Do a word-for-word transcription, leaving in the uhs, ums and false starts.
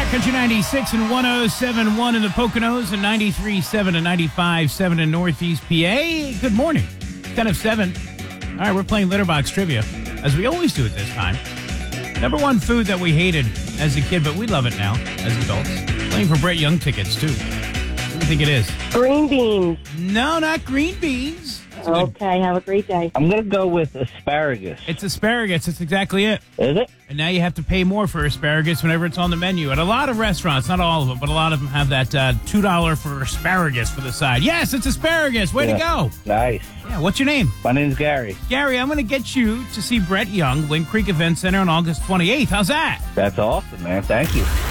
Country ninety-six and one oh seven point one in the Poconos and ninety-three point seven and ninety-five point seven in Northeast P A. Good morning. ten of seven. All right, we're playing Litterbox Trivia, as we always do at this time. Number one food that we hated as a kid, but we love it now as adults. Playing for Brett Young tickets, too. What do you think it is? Green beans. No, not green beans. Okay, have a great day. I'm going to go with asparagus. It's asparagus. That's exactly it. Is it? And now you have to pay more for asparagus whenever it's on the menu. At a lot of restaurants, not all of them, but a lot of them have that uh, two dollars for asparagus for the side. Yes, it's asparagus. Way Yeah. to go. Nice. Yeah, what's your name? My name's Gary. Gary, I'm going to get you to see Brett Young, Lynn Creek Event Center on August twenty-eighth. How's that? That's awesome, man. Thank you.